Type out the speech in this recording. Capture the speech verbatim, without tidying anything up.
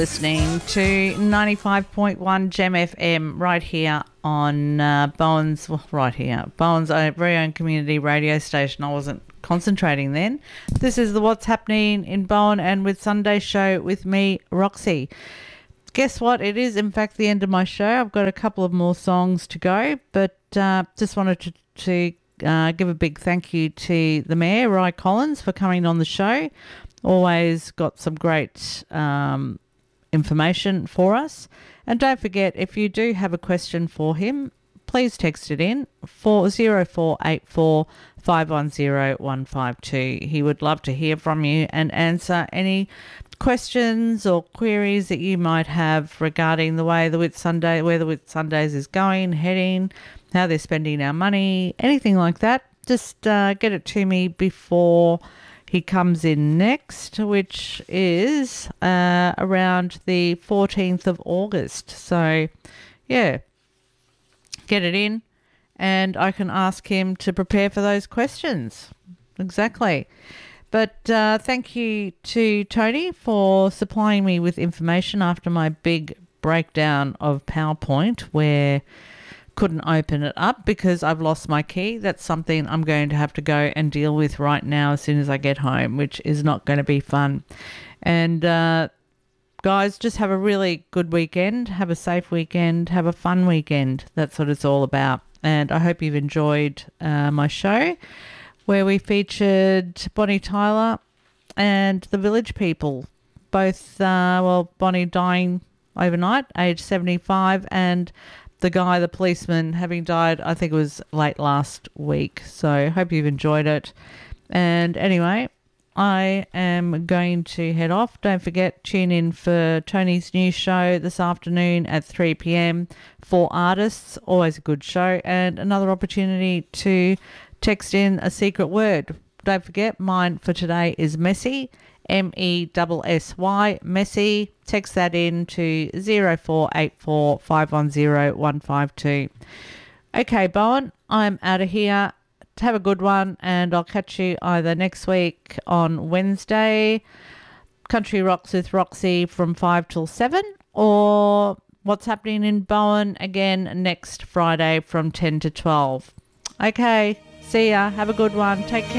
Listening to ninety-five point one Gem F M right here on uh, Bowen's, well, right here, Bowen's own, very own community radio station. I wasn't concentrating then. This is the What's Happening in Bowen and with Sunday Show with me, Roxy. Guess what? It is, in fact, the end of my show. I've got a couple of more songs to go, but uh, just wanted to, to uh, give a big thank you to the Mayor, Ry Collins, for coming on the show. Always got some great um, information for us. And don't forget, if you do have a question for him, please text it in for zero four eight four five one zero one five two. He would love to hear from you and answer any questions or queries that you might have regarding the way the Whitsunday, where the Whitsundays is going, heading, how they're spending our money, anything like that. Just uh, get it to me before he comes in next, which is uh, around the fourteenth of August. So, yeah, get it in and I can ask him to prepare for those questions. Exactly. But uh, thank you to Tony for supplying me with information after my big breakdown of PowerPoint where couldn't open it up because I've lost my key. That's something I'm going to have to go and deal with right now as soon as I get home, which is not going to be fun. And uh, guys, just have a really good weekend. Have a safe weekend. Have a fun weekend. That's what it's all about. And I hope you've enjoyed uh, my show where we featured Bonnie Tyler and the Village People. Both, uh, well, Bonnie dying overnight, age seventy-five, and the guy, the policeman, having died, I think it was late last week. So hope you've enjoyed it. And anyway, I am going to head off. Don't forget, tune in for Tony's new show this afternoon at three p.m. for artists. Always a good show. And another opportunity to text in a secret word. Don't forget, mine for today is Messy. M E S S Y, Messy. Text that in to zero four eight four five one zero one five two. Okay, Bowen, I'm out of here. Have a good one, and I'll catch you either next week on Wednesday, Country Rocks with Roxy from five till seven, or What's Happening in Bowen again next Friday from ten to twelve. Okay, see ya. Have a good one. Take care.